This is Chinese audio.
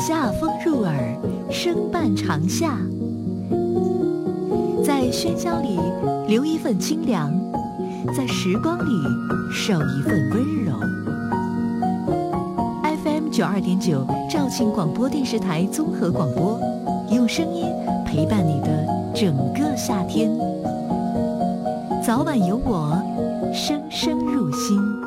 夏风入耳，声伴长夏。在喧嚣里留一份清凉，在时光里守一份温柔。FM 92.9肇庆广播电视台综合广播，用声音陪伴你的整个夏天。早晚有我，声声入心。